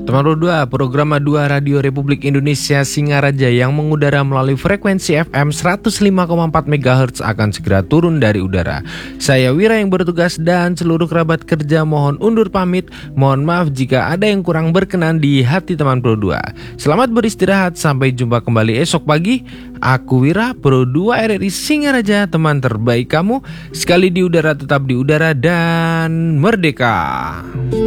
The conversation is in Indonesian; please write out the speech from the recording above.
Teman Pro 2, program A2 Radio Republik Indonesia Singaraja yang mengudara melalui frekuensi FM 105,4 MHz akan segera turun dari udara. Saya Wira yang bertugas dan seluruh kerabat kerja mohon undur pamit. Mohon maaf jika ada yang kurang berkenan di hati teman Pro 2. Selamat beristirahat, sampai jumpa kembali esok pagi. Aku Wira, Pro 2 RRI Singaraja, teman terbaik kamu. Sekali di udara tetap di udara dan merdeka.